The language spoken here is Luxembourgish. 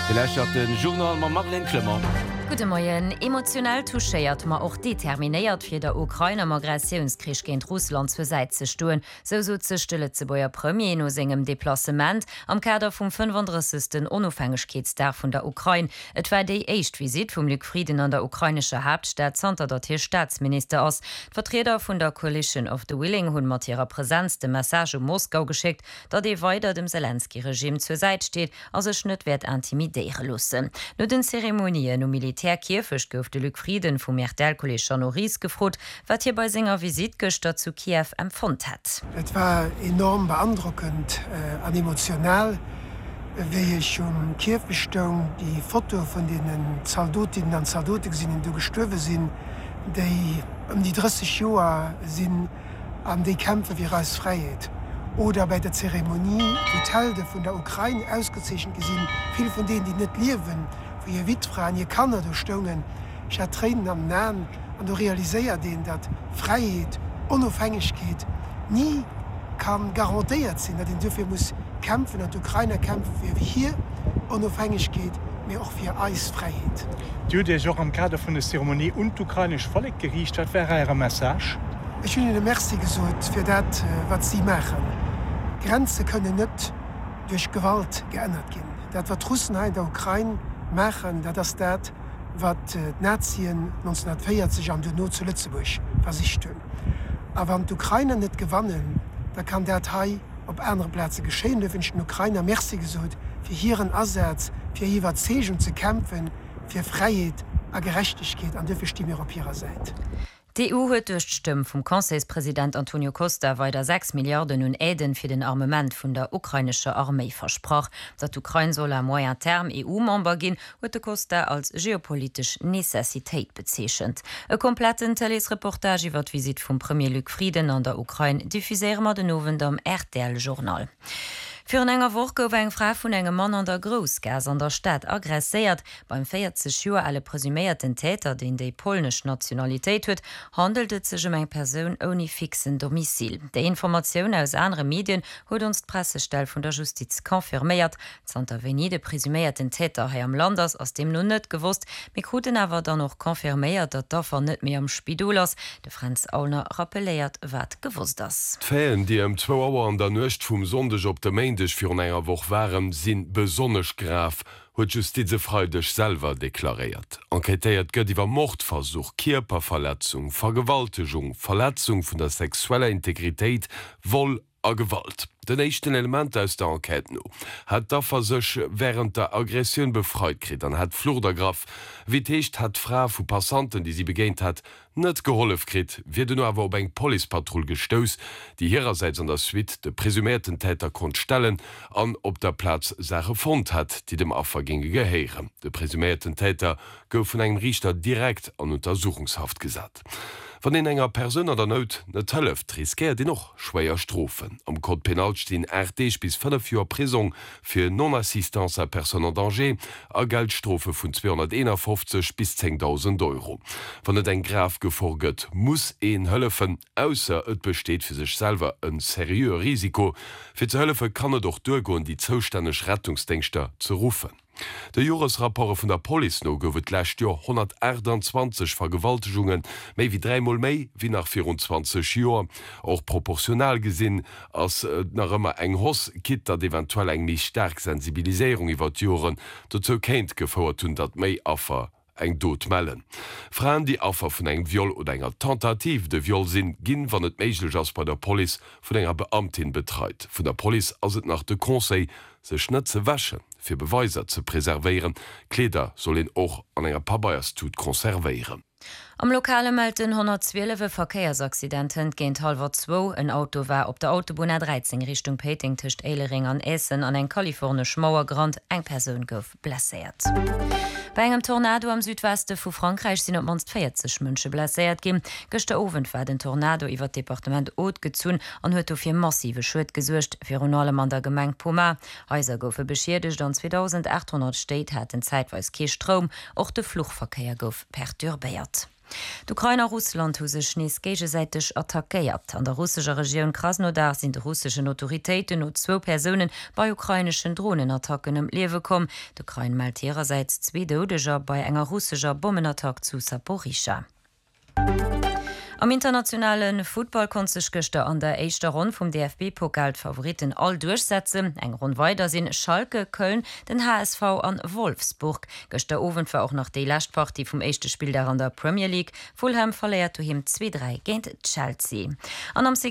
Vielleicht hat den Journal ma Marlene Clement. Gute Morgen. Emotional touchéiert ma auch determiniert fir der Ukraine am Aggressionskrieg gegen Russland zur Seite zu stehen. So stelle ze beier Premier no engem Deplacement am Kader vom 35. Unabhängigkeitstag von der Ukraine. Et war die erste Visit vom Luc Frieden an der ukrainische Hauptstadt Santa dort hier Staatsminister aus. Vertreter von der Coalition of the Willing hun mat ihrer Präsenz de Message um Moskau geschickt, dat weiter dem Zelensky-Regime zur Seite steht, also Schnittwert intimidieren lassen. Nur den Zeremonien um Militärkirfech gouf de Luc Frieden vum Mertel-Kolleg Noris gefrot, wat hier bei senger Visit gestern zu Kiew empfund hat. Es war enorm beeindruckend und emotional, wie ich Kiew bestung die Foto von den Soldaten und Soldatinnen, die gestorben sind, die die 30 Jahre sind an die Kämpfe für ihre Freiheit. Oder bei der Zeremonie, die Teile von der Ukraine ausgezeichnet sind, viele von denen, die nicht leben, wo ihr Witfrauen, ihr Kinder durchstungen, ich hatte Tränen am Nahen und du realisierst den, dass Freiheit, Unabhängigkeit nie kann garantiert sein, dass dafür muss kämpfen und die Ukrainer kämpfen für hier Unabhängigkeit, aber auch für Eisfreiheit. Du, der auch am Kader von der Zeremonie und ukrainisch Volk gerichtet hat, wäre Ihre Message? Ich habe Ihnen Merci gesagt für das, was Sie machen. Grenzen können nicht durch Gewalt geändert gehen. Das, was Russen in der Ukraine machen, das ist das, was die Nazien 1940 am Donau zu Lützeburg versichert haben. Aber wenn die Ukrainer nicht gewonnen, dann kann das hier auf anderen Plätzen geschehen. Da wünsche ich den Ukrainer Merci gesagt für ihren Einsatz, für ihre Überzeugung zu kämpfen, für Freiheit und Gerechtigkeit. Und dafür stehen wir auf ihrer Seite. Die EU huet durch Stimme vom Conseilspräsident Antonio Costa weiter 6 Milliarden und Aiden für den Armament von der ukrainischen Armee versprach. Dat Ukraine soll am moyen Term EU-Member gehen, huet Costa als geopolitisch Necessität bezeichnet. E kompletten Telesreportage iwwer Visit vom Premier Luc Frieden an der Ukraine diffusieren wir den Abend am RTL-Journal. Für enger Woche gouf eng Frau vun engem Mann an der Großgas an der Stadt aggressiert. Beim 40 Joer alle presumierten Täter, den déi polnisch Nationalität huet, handelt es sich eng Person ohne fixen Domizil. De Information aus andere Medien huet uns die Pressestelle vun der Justiz konfirmiert. Z'Intervenir de presumierten Täter her am Landers aus dem nun net gewusst, Mikruten awer dann noch konfirmiert, dat davon net mehr am Spidol ass. De Franz Auner rappeliert wat gewusst ass. D'Fäen, die 2 Auer an der Nøcht vum Sondech op de Main für enger Woche waren, sind besonders graf, huet Justiz freudech selber deklariert. Enquetéiert gëtt iwwer Mordversuch, Körperverletzung, Vergewaltigung, Verletzung vun der sexueller Integrität, Woll a Gewalt. Den echten Element aus der Enquete no hat dafür sech während der Aggression befreit krit, an hat Flurdergraf, wie techt hat Frau vu Passanten, die sie begéint hat, net geholf krit, wird nur awer op eng Polizeipatrouille gestos, die ihrerseits an der Suite de presumierten Täter kon stellen, an op der Platz Sache fond hat, die dem Affer ginge geheieren. De presumierten Täter gouf vun engem Richter direkt an Untersuchungshaft gesat. Von den enger Person der Not net Hëlleft riskiert die noch schwéier Strophen. Am Code Penal stehen 8 bis 5 Joer Prison fir Non-Assistance à Personne en Danger a Geldstrophe vun 251 bis 10.000 €. Wann et eng Graf gefolgët, muss hëllefen, ausser et besteht fir sech selber een serieux Risiko. Fir ze hëllefe kann doch durchgoen die zoustännech Rettungsdenkster zu rufen. Der Jahresrapport von der Police no gowet lächt Jahr 128 Vergewaltigungen, méi wie 3-mal méi wie nach 24 Joer. Auch proportional gesinn ass nach ëmmer eng Hoss kit dat eventuell eng mi stark Sensibilisierung iwwer Joren, dazu kennt gefauerert hun dat méi Affer eng dot mellen. Frauen, die Affer vun eng Viol oder enger Tentativ de Viol sinn, ginn wann et méiglech ass bei der Police vun enger Beamtin betreit. Vun der Police ass et nach de Conseil sech net ze wäschen, fir Beweiser ze preservieren. Kleder sollen och an enger Pabaierstut konservieren. Am Lokale melden 112 Verkehrsaccidenten géint halber 2. Ein Auto war op der Autobahn A13 Richtung Peting tcht Eilering an Essen an eng kalifornisch Mauergrand eng Person gouf blessiert. Bei engem Tornado am Südweste vu Frankreich sind op manst 40 Mënsche blessiert gin. Gëchte Ofent war den Tornado iwwer Departement Haute gezun an huet auf fir massive Schuld gesuercht fir allem an der Gemeng Pomar. Häuser goufe beschädigt an 2800 Städt hat den zeitweis Keestrom, och de Fluchverkehr gouf perturbiert. D'Ukraine Russland hu sech schnees gegenseitig attackéiert. An der russischer Region Krasnodar sind de russischen Autoritäten und 2 Personen bei ukrainischen Drohnenattacken um Lewe kom. D'Ukraine meldet ihrerseits 2 Todeser bei enger russischer Bombenattack zu Saporischschja. Am internationalen Football kon sech gëchte an der éischter Rund vum DFB-Pokal Favoriten all durchsetzen. Eng rund weiter sinn Schalke, Köln, den HSV an Wolfsburg. Gëchte Owen war auch nach déi Lächtparti vum echte Spiel der an der Premier League. Fulham verléiert him 2-3 géint Chelsea. An am